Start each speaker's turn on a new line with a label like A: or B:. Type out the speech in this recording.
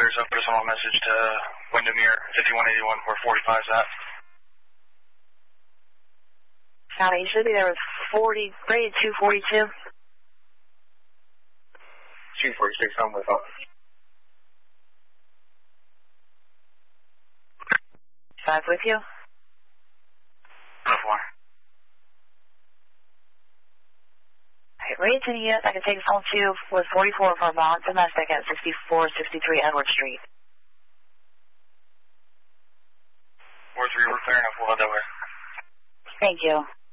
A: clear, so put us on a message to Windermere 5181 where 45 is at.
B: County, you should be there with 40, grade 242.
A: 246, I'm with
B: 5 with you.
A: 4.
B: Okay, ready to the unit. I can take phone 2 with 44 for Mount Domestic at 6463 Edward Street.
A: 4-3, we're clearing up. We'll head that way.
B: Thank you.